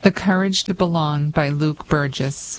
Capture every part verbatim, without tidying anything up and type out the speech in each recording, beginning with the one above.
The Courage to Belong by Luke Burgess.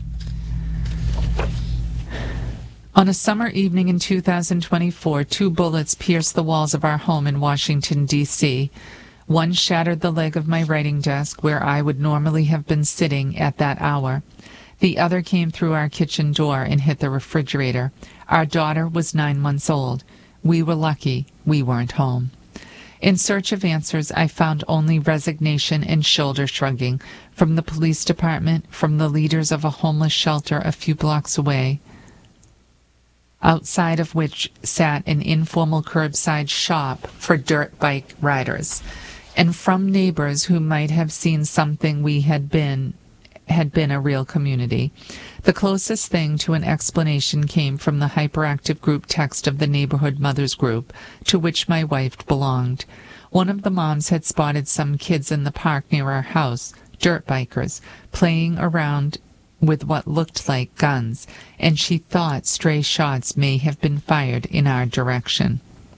On a summer evening in two thousand twenty-four, two bullets pierced the walls of our home in Washington, D C One shattered the leg of my writing desk, where I would normally have been sitting at that hour. The other came through our kitchen door and hit the refrigerator. Our daughter was nine months old. We were lucky we weren't home. In search of answers, I found only resignation and shoulder shrugging from the police department, from the leaders of a homeless shelter a few blocks away, outside of which sat an informal curbside shop for dirt bike riders, and from neighbors who might have seen something we had been had been a real community. The closest thing to an explanation came from the hyperactive group text of the neighborhood mothers group, to which my wife belonged. One of the moms had spotted some kids in the park near our house, dirt bikers, playing around with what looked like guns, and she thought stray shots may have been fired in our direction.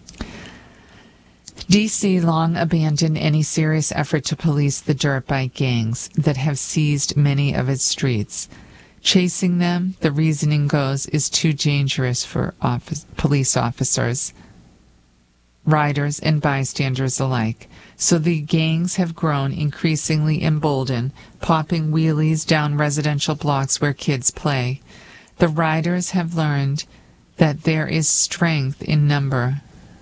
D C long abandoned any serious effort to police the dirt bike gangs that have seized many of its streets. Chasing them, the reasoning goes, is too dangerous for office, police officers, riders, and bystanders alike. So the gangs have grown increasingly emboldened, popping wheelies down residential blocks where kids play. The riders have learned that there is strength in number.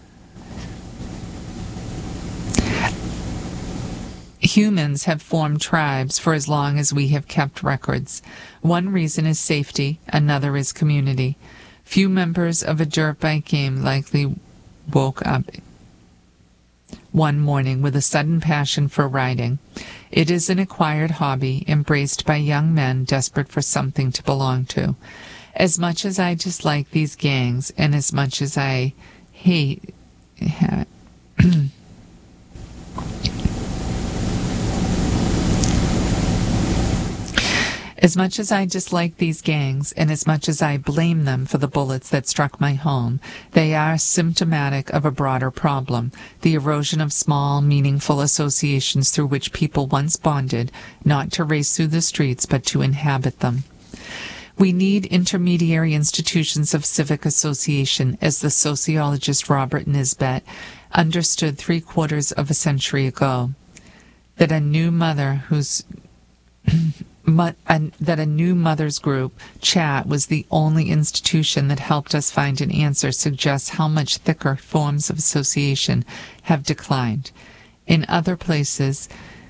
Humans have formed tribes for as long as we have kept records. One reason is safety, another is community. Few members of a dirt bike gang likely woke up one morning with a sudden passion for riding. It is an acquired hobby, embraced by young men desperate for something to belong to. As much as I dislike these gangs, and as much as I hate As much as I dislike these gangs, and as much as I blame them for the bullets that struck my home, they are symptomatic of a broader problem, the erosion of small, meaningful associations through which people once bonded, not to race through the streets, but to inhabit them. We need intermediary institutions of civic association, as the sociologist Robert Nisbet understood three quarters of a century ago, that a new mother whose But, and that a new mothers group chat was the only institution that helped us find an answer suggests how much thicker forms of association have declined. In other places,